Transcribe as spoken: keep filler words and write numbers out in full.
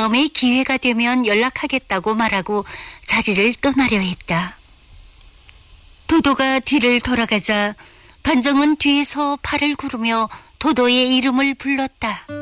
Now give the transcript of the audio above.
다음에 기회가 되면 연락하겠다고 말하고 자리를 떠나려 했다. 도도가 뒤를 돌아가자 반정은 뒤에서 팔을 구르며 도도의 이름을 불렀다.